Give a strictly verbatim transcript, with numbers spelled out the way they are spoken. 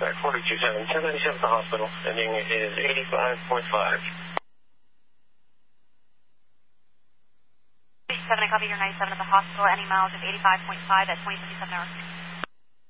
Back four two seven, ten ninety-seven at the hospital. Ending is eighty-five point five. seven, I copy your ninety-seven at the hospital. Any miles of eighty-five point five at twenty fifty-seven hours.